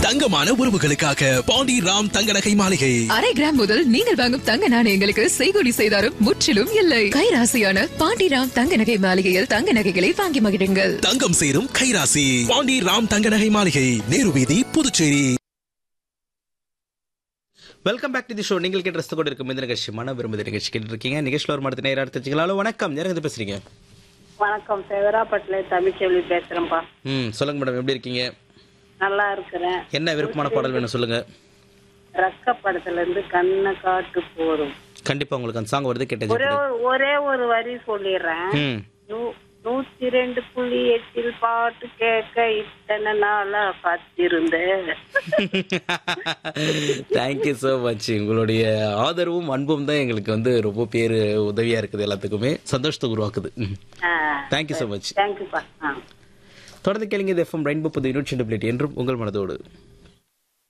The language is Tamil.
தங்கமான உறவுகளுக்காக பாண்டி ராம் தங்க நகை மாளிகை. அரை கிராம் முதல் நீங்கள் வாங்கும் தங்க நாணயங்களுக்கு செய்கூலி செய்தாரும் முற்றிலும் இல்லை. கைராசியான பாண்டி ராம் தங்க நகை மாளிகையில் தங்க நகைகளை வாங்கி மகிழுங்கள். தங்கம் சேரும் கைராசி பாண்டி ராம் தங்க நகை மாளிகை, நேரு வீதி, Puducherry. Welcome back to the show. நீங்கள் கேட்டு ரசித்து கொண்டு இருக்கும் இந்த நிகழ்ச்சி மன விரும்புத நிகழ்ச்சி கேட்டு இருக்கீங்க. நிகழ்ச்சியில் ஒரு மடத்து நேரம் எடுத்துக்கலாம். வணக்கம், யாரும் பேசுறீங்க? வணக்கம், சேவராப்பட்டில தமிழ்ச்செல்வி பேசுறேன்ப்பா. சொல்லுங்க மேடம், எப்படி இருக்கீங்க? நல்லா இருக்கிறேன். என்ன விருப்பமான பாடல் வேணும் சொல்லுங்க. ரக்க படத்துல இருந்து கண்ணை காட்டு போதும். கண்டிப்பா உங்களுக்கு அந்த சாங் வருது, கேட்டது. ஒரே ஒரு வரி சொல்லிடுறேன். 102.8 பாட்டு கேட்க இத்தனை நாளா காத்திருந்தேன். Thank you so much. உங்களுடைய ஆதரவும் அன்பும் தான் எங்களுக்கு வந்து ரொம்ப பேர் உதவியா இருக்குது, எல்லாத்துக்குமே சந்தோஷத்தை உருவாக்குது. Thank you so much. தேங்க்யூப்பா. தொடர்ந்து கேளுங்க. இது எஃப்எம் ரெயின்போ புது 102.8 என்றும் உங்கள் மனதோடு.